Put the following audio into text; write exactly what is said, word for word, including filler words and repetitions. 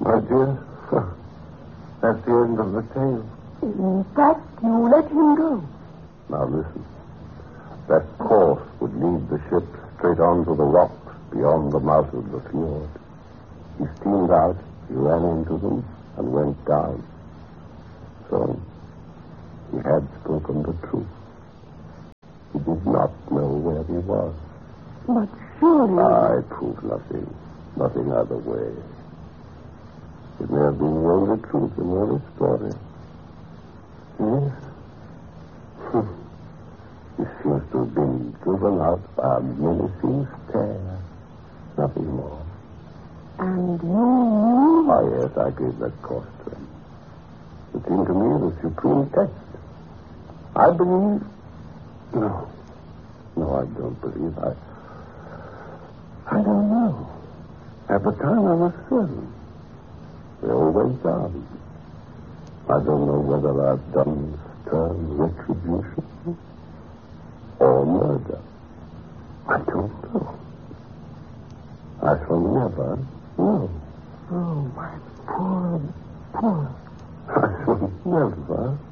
My dear, that's the end of the tale. In fact, you let him go. Now listen. That course would lead the ship straight onto the rocks beyond the mouth of the fjord. He steamed out, he ran into them, and went down. So, he had spoken the truth. He did not know where he was. But surely... I proved nothing. Nothing either way. It may have been the only truth in all the story. Yes. He seems to have been driven out by a menacing stare. Nothing more. And you knew? Oh, yes, I gave that course to him. It seemed to me the supreme test. I believe... No. No, I don't believe. I... I don't know. At the time, I was certain. They all went down. I don't know whether I've done stern retribution or murder. I don't know. I shall never know. Oh, my poor, poor... I shall never